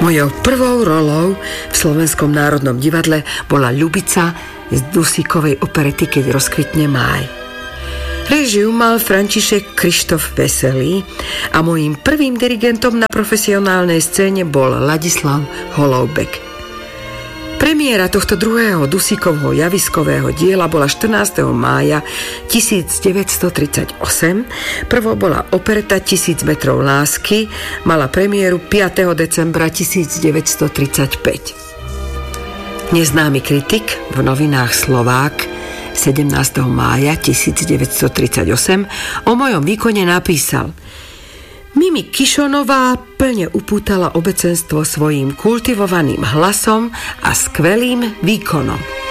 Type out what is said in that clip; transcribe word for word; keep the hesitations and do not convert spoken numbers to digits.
Mojou prvou rolou v Slovenskom národnom divadle bola Ľubica z Dusíkovej operety Keď rozkvitne máj. Réžiu mal František Krištof Veselý a mojím prvým dirigentom na profesionálnej scéne bol Ladislav Holoubek. Premiéra tohto druhého Dusíkovho javiskového diela bola štrnásteho mája tisícdeväťstotridsaťosem. Prvo bola opereta Tisíc metrov lásky, mala premiéru piateho decembra tisícdeväťstotridsaťpäť. Neznámy kritik v novinách Slovák sedemnásteho mája tisícdeväťstotridsaťosem o mojom výkone napísal: Mimi Kišonová plne upútala obecenstvo svojím kultivovaným hlasom a skvelým výkonom.